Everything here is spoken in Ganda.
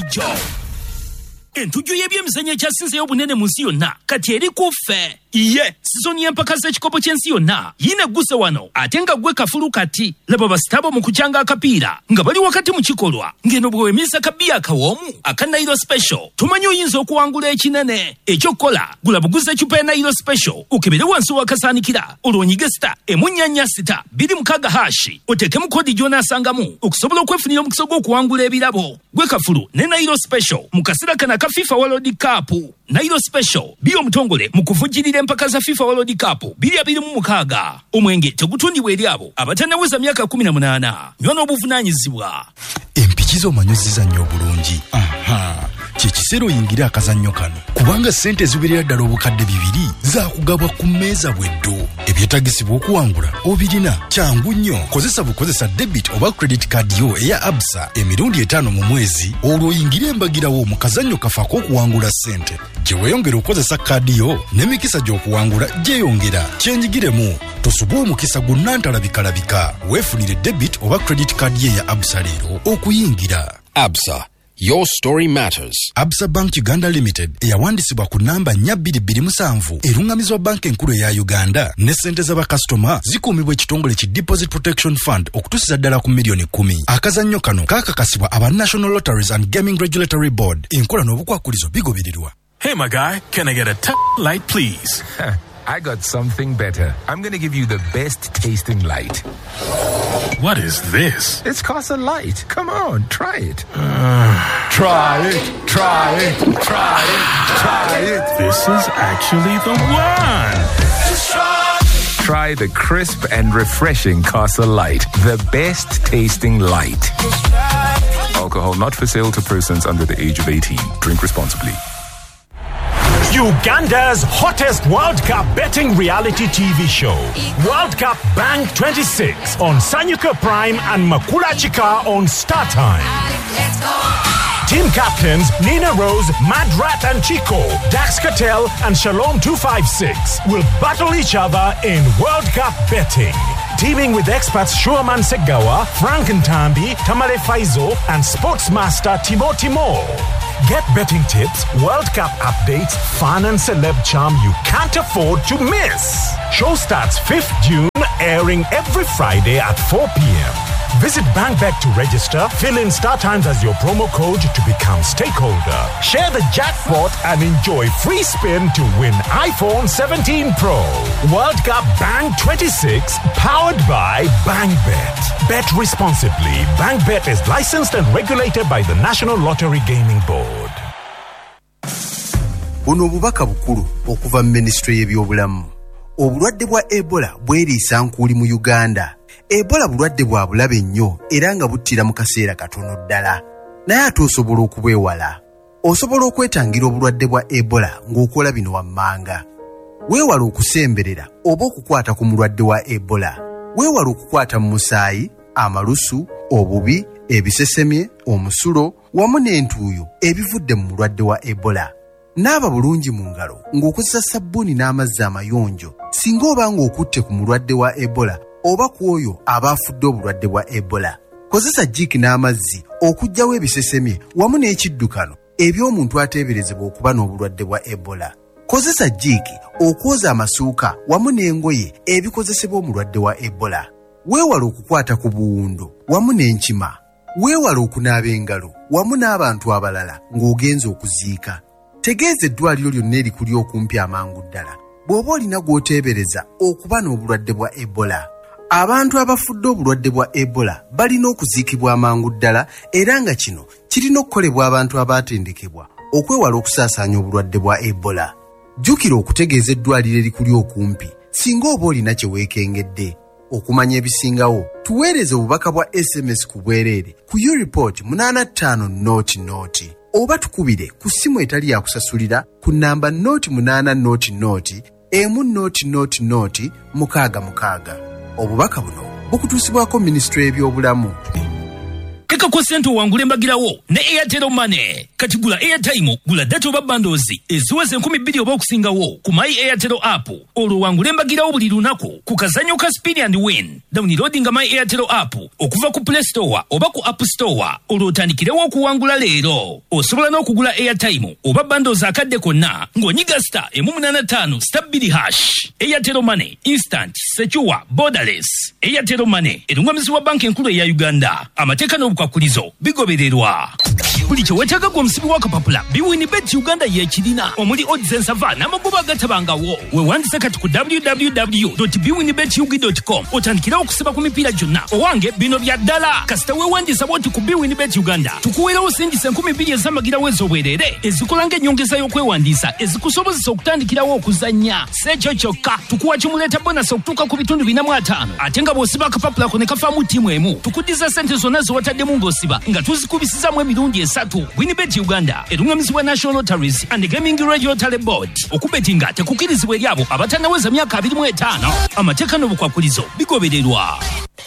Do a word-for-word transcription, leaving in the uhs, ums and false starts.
bulijjo. Entujju y'ebyemizannyo ekyasinzeyo obunene mu nsi yonna kati eri kuffe. Iye sizoni y'empaka z'ekikopo ky'ensi yonna yinegguse wano ate nga gwe Kafulu kati laba basitabo mu kukyanga akapiira nga bali wakati mu kikolwa ng'eno bwe wemiisa kabiya akawoomu aka Nairo Special tumanyi oyinza okuwangula ekinene ekyokukola gula buguza ecupa ya Nairo Special okebere wansi wakasaanikira olwonyige sita emunnyanya sita biri mukaaga hashi oteekemu kodi gy'onaasangamu okusobola okwefunira omukisa gw'okuwangula ebirabo gwe Kafulu ne Nairo Special mu kaseera kana ka FIFA World Cup. Nairo Special biyo omutongole mu kuvujjirira empaka za FIFA World Cup biri abiri mu mukaaga. Omwenge tegutundibwa eri abo abatannaweza myaka kumi na munaana. Nywona obuvunaanyizibwa. Empikizo omanyuziza nnyo obulungi. Aha. Kyekiseera oyingira akazannyo kano kubanga ssente ziberera ddala obukadde bibiri zaakugabwa ku mmeeza bweddo. Ebyetagisibwa okuwangula obirina kyangu nnyo. Kozesa bukozesa debit oba credit card yo eya Absa emirundi etaano mu mwezi olwo oyingire embagirawo mu kazannyo kafaako okuwangula ssente. Gye weeyongera okukozesa kaadi yo n'emikisa gy'okuwangula gyeyongera. Kyenjigiremu tosubwa omukisa gunnantalabika-labika. Weefunire debit oba credit card ye eya Absa leero okuyingira. Absa. Your story matters. Absa Bank Uganda Limited eyawandisibwa ku namba nnya bbiri bbiri musanvu erungamizwa banka enkulu eya Uganda ne ssente z'abakasitoma zikuumibwa ekitongole ki Deposit Protection Fund okutuusiza ddala ku miliyoni kumi. Akazannyo kano kaakakasibwa aba National Lotteries and Gaming Regulatory Board. Enkola n'obukwakulizo bigobererwa. Hey my guy, can I get a t- light please? I got something better. I'm going to give you the best tasting light. What is this? It's Casa Light. Come on, try it. Uh, try it, try it, try it, try it. This is actually the one. Try. Try the crisp and refreshing Casa Light. The best tasting light. Alcohol not for sale to persons under the age of eighteen. Drink responsibly. Uganda's hottest World Cup betting reality T V show, World Cup Bang twenty-six on Sanyuka Prime and Makula Chika on Star Time. Team captains Nina Rose, Madrat and Chico, Dax Cattell and Shalom two five six will battle each other in World Cup betting. Teaming with experts Shuaman Segawa, Frank Ntambi, Tamale Faizo and Sportsmaster Timo Timo. Get betting tips, World Cup updates, fun and celeb charm you can't afford to miss. Show starts fifth of June, airing every Friday at four p.m. Visit BankBet to register, fill in Star Times as your promo code to become stakeholder. Share the jackpot and enjoy free spin to win iPhone seventeen Pro. World Cup Bang twenty-six, powered by BankBet. Bet responsibly. BankBet is licensed and regulated by the National Lottery Gaming Board. Buno bubaka bukulu okuva Ministry y'ebyobulamu. Obulwadde bwa Ebola bweriisa nkuuli mu Uganda. Ebola bulwadde bwa bulabe nnyo era nga buttira mu kaseera katono ddala. Naye ate osobola okubwewala. Osobola okwetangira obulwadde bwa Ebola ng'okola bino wammanga. Weewala okusemberera oba okukwata ku mulwadde wa Ebola. Weewala okukwata mu musaayi, amalusu, obubi, ebisesemye, omusulo, wamu n'entuuyo ebivudde mu mulwadde wa Ebola. Naaba bulungi mu ngalo ng'okozesa sabbuuni n'amazzi amayonjo singa oba ng'okutte ku mulwadde wa Ebola oba ku oyo abaafudde obulwadde bwa Ebola. Kozesa jjiiki n'amazzi okuggyawo ebisesemye wamu n'ekiddukano eby'omuntu ateeberezebwa okuba n'obulwadde bwa Ebola. Kozesa jjiiki okwoza amasuuka wamu n'engoye ebikozesebwa omulwadde wa Ebola. Weewala okukwata ku buwundo wamu n'enkima. Weewala okunaaba engalo wamu n'abantu abalala ng'ogenza okuziika. Tegeeza eddwaliro lyonna erikuli okumpi amangu ddala bw'oba olina gw'oteebereza okuba n'obulwadde bwa Ebola. Abantu abafudde obulwadde bwa Ebola balina okuziikibwa amangu ddala era nga kino kirina okukolebwa abantu abaatendekebwa okwewala okusaasaanya obulwadde bwa Ebola. Jjukira okutegeeza eddwaliro erikuli okumpi singa oba olina kye weekengedde. Okumanya ebisingawo tuweereze obubaka bwa S M S ku bwereere ku U-Report munaana ttaano nooti nooti. Oba tukubire ku ssimu etali yakusasulira ku namba nooti munaana nooti nooti emu nooti nooti nooti mukaaga mukaaga. Obubaka buno bukutuusibwako Ministry y'ebyobulamu. Keka teekawo sente owangula embagirawo ne Airtel Money. Kati gula airtime, gula data oba bundles eziweze enkumi bbiri oba okusingawo ku My Airtel app. Olwo wangula embagirawo buli lunaku ku kazanyo ka Speed and Win. Downloadinga My Airtel app okuva ku Play Store oba ku App Store. Olwo otandikirewo okuwangula leero. Osobola n'okugula airtime oba bundles akadde konna ng'onyiga star emu munaana ttaano star bbiri hash. Airtel Money, instant, secure, borderless. Airtel Money erungamizibwa banka enkulu eya Uganda. Amateeka n'obukwakulizo bigobererwa. Buli kye weetaaga gwe omusibi w'akapapula biwinibet Uganda yeekirina omuli odds ensava n'amagoba agatabangawo. Weewandise kati ku w w w dot biwinibet ug dot com otandikira okusiba ku mipiira gyonna. Owange bino bya ddala kasita weewandisa bw'oti ku Biwinibet Uganda tukuweerawo singisa enkumi bbiri ez'amagirawo ez'obwereere ezikola ng'ennyongeza y'okwewandiisa ezikusobozesa okutandikirawo okuzannya. Si ekyo kyokka tukuwa kimuleeta bonasi okutuuka ku bitundu bina mu ataano ate nga bw'osiba akapapula ko ne kafaamu ttiimu emu tukuddiza ssente zonna ze wataddemu ng'osiba nga tuzikubisizaamu emirundi esatu. Winibet Uganda erungamizibwa National Lotteries and Gaming Regulatory Board. Okubetinga tekukirizibwa eri abo abatannaweza myaka abiri mu etaano. Amateeka n'obukwakulizo bigobererwa.